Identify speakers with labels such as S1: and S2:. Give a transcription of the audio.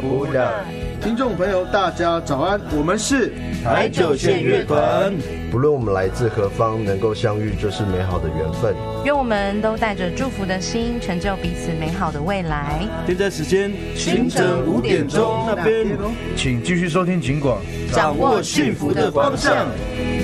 S1: 不了。
S2: 听众朋友，大家早安，我们是
S1: 台九线乐团。
S3: 不论我们来自何方，能够相遇就是美好的缘分。
S4: 愿我们都带着祝福的心，成就彼此美好的未来。
S1: 现在时间清晨5点钟那边，
S5: 请继续收听警广，
S1: 掌握幸福的方向。